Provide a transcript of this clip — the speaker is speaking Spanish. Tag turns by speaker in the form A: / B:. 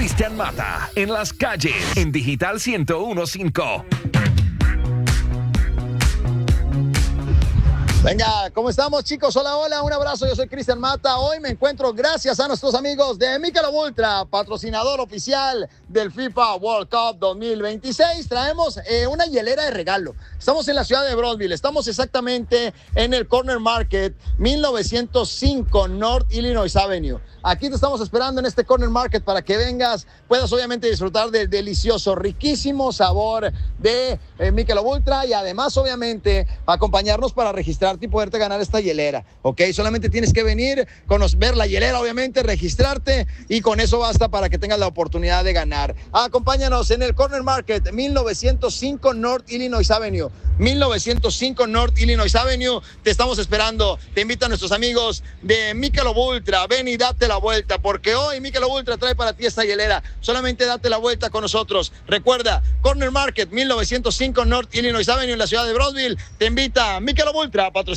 A: Cristian Mata, en las calles, en Digital 101.5.
B: Venga, ¿cómo estamos, chicos? Hola, hola, un abrazo, yo soy Cristian Mata. Hoy me encuentro gracias a nuestros amigos de Michelob Ultra, patrocinador oficial del FIFA World Cup 2026. Traemos una hielera de regalo. Estamos en la ciudad de Brownsville, estamos exactamente en el Corner Market 1905 North Illinois Avenue. Aquí te estamos esperando en este Corner Market para que vengas, puedas obviamente disfrutar del delicioso, riquísimo sabor de Michelob Ultra y además obviamente acompañarnos para registrarte y poderte ganar esta hielera, ¿ok? Solamente tienes que venir, ver la hielera obviamente, registrarte y con eso basta para que tengas la oportunidad de ganar. Acompáñanos en el Corner Market 1905 North Illinois Avenue. 1905 North Illinois Avenue, te estamos esperando. Te invitan nuestros amigos de Michelob Ultra. Ven y date la vuelta, porque hoy Michelob Ultra trae para ti esta hielera. Solamente date la vuelta con nosotros. Recuerda, Corner Market 1905 North Illinois Avenue en la ciudad de Brownsville. Te invita Michelob Ultra, patrocinador